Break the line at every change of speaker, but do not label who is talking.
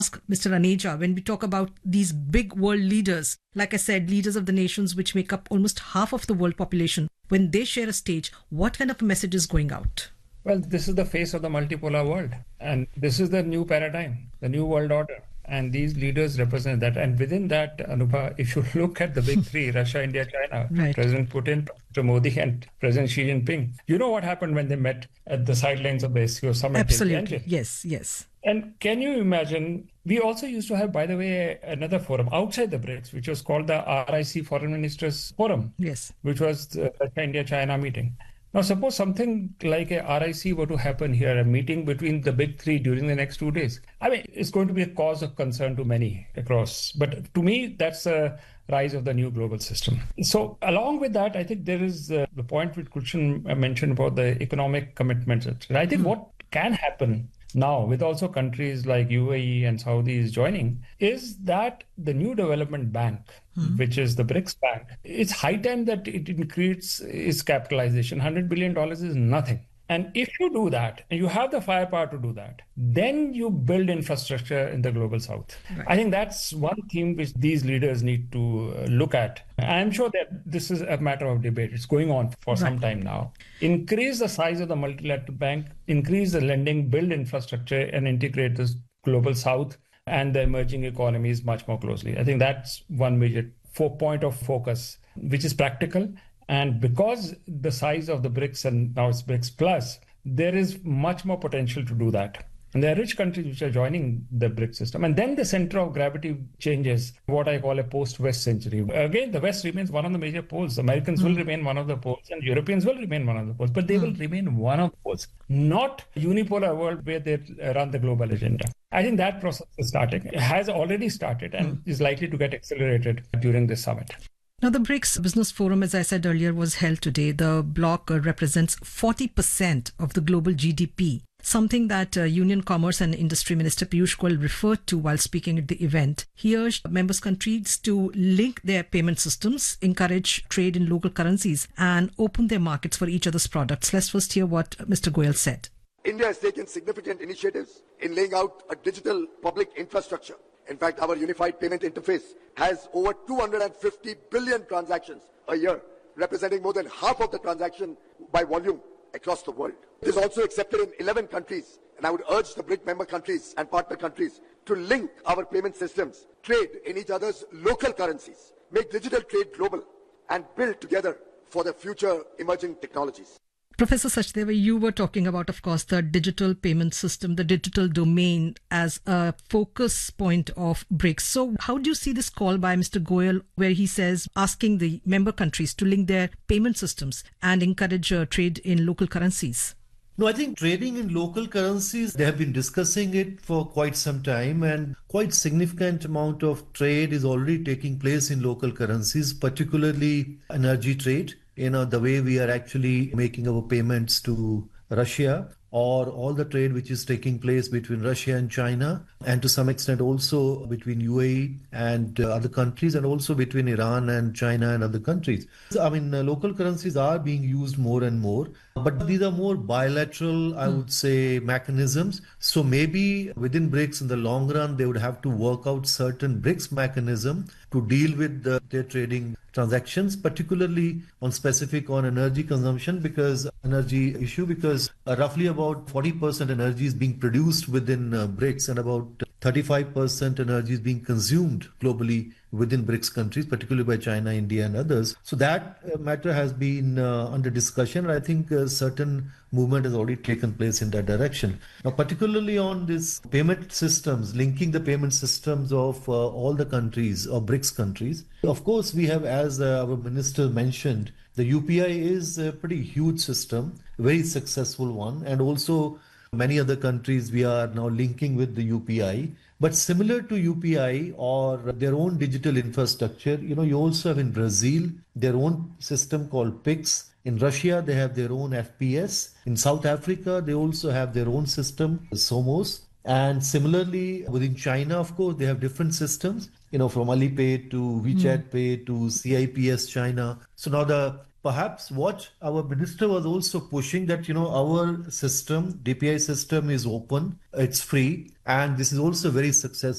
Mr. Aneja, when we talk about these big world leaders, like I said, leaders of the nations which make up almost half of the world population, when they share a stage, what kind of a message is going out?
Well, this is the face of the multipolar world. And this is the new paradigm, the new world order. And these leaders represent that. And within that, Anubha, if you look at the big three, Russia, India, China,
Right.
President Putin, President Modi, and President Xi Jinping, you know what happened when they met at the sidelines of the SCO summit in
Absolutely.
Tianjin?
Yes.
And can you imagine, we also used to have, by the way, another forum outside the BRICS, which was called the RIC Foreign Ministers Forum,
Yes.
which was the India-China meeting. Now, suppose something like a RIC were to happen here, a meeting between the big three during the next 2 days. I mean, it's going to be a cause of concern to many across. But to me, that's a rise of the new global system. So along with that, I think there is the point which Kulshan mentioned about the economic commitments. And I think what can happen now, with also countries like UAE and Saudi is joining, is that the new development bank, which is the BRICS bank, it's high time that it increases its capitalization. $100 billion is nothing. And if you do that, and you have the firepower to do that, then you build infrastructure in the global south.
Right.
I think that's one theme which these leaders need to look at. I'm sure that this is a matter of debate. It's going on for some time now. Increase the size of the multilateral bank, increase the lending, build infrastructure, and integrate this global south and the emerging economies much more closely. I think that's one major point of focus, which is practical. And because the size of the BRICS and now it's BRICS Plus, there is much more potential to do that. And there are rich countries which are joining the BRICS system. And then the center of gravity changes, what I call a post-West century. Again, the West remains one of the major poles. Americans will remain one of the poles and Europeans will remain one of the poles. But they will remain one of the poles, not a unipolar world where they run the global agenda. I think that process is starting. It has already started and is likely to get accelerated during this summit.
Now, the BRICS Business Forum, as I said earlier, was held today. The bloc represents 40% of the global GDP, something that Union Commerce and Industry Minister Piyush Goyal referred to while speaking at the event. He urged members countries to link their payment systems, encourage trade in local currencies, and open their markets for each other's products. Let's first hear what Mr. Goyal said.
India has taken significant initiatives in laying out a digital public infrastructure. In fact, our unified payment interface has over 250 billion transactions a year, representing more than half of the transaction by volume across the world. It is also accepted in 11 countries, and I would urge the BRIC member countries and partner countries to link our payment systems, trade in each other's local currencies, make digital trade global, and build together for the future emerging technologies.
Professor Sachdeva, you were talking about, of course, the digital payment system, the digital domain as a focus point of BRICS. So how do you see this call by Mr. Goyal, where he says asking the member countries to link their payment systems and encourage trade in local currencies?
No, I think trading in local currencies, they have been discussing it for quite some time, and quite significant amount of trade is already taking place in local currencies, particularly energy trade. The way we are actually making our payments to Russia, or all the trade which is taking place between Russia and China, and to some extent also between UAE and other countries, and also between Iran and China and other countries. I mean, local currencies are being used more and more, but these are more bilateral, I would say, mechanisms. So maybe within BRICS in the long run, they would have to work out certain BRICS mechanism to deal with their trading transactions, particularly on energy consumption, because roughly about 40% energy is being produced within BRICS, and about 35% energy is being consumed globally within BRICS countries, particularly by China, India, and others. So that matter has been under discussion. I think certain movement has already taken place in that direction. Now, particularly on this payment systems, linking the payment systems of all the countries or BRICS countries. Of course, we have, as our minister mentioned, the UPI is a pretty huge system, very successful one, and also many other countries we are now linking with the UPI. But similar to UPI or their own digital infrastructure, you also have in Brazil their own system called Pix. In Russia, they have their own FPS. In South Africa, they also have their own system, Somos. And similarly, within China, of course, they have different systems, from Alipay to WeChat Pay to CIPS China. So now the perhaps what our minister was also pushing, that, our system, DPI system, is open, it's free, and this is also very successful.